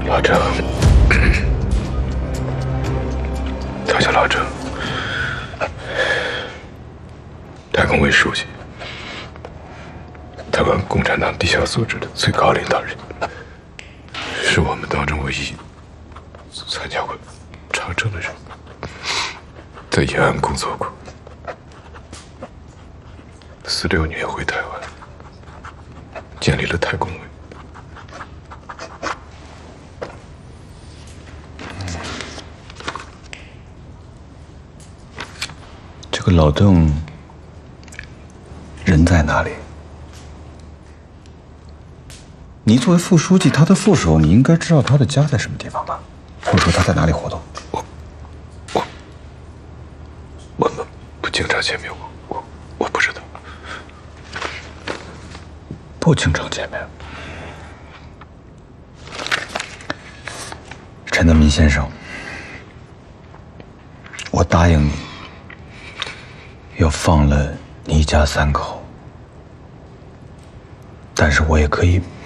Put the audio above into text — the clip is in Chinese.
老郑，他叫老郑，太公委书记，台湾共产党地下组织的最高领导人，是我们当中唯一参加过长征的人，在延安工作过，46年回台湾，建立了太公委。 这个老邓人在哪里？你作为副书记，他的副手，你应该知道他的家在什么地方吧？或者说他在哪里活动？ 我们不经常见面，我不知道。 不经常见面。陈德民先生，我答应你，要放了你一家3口，但是我也可以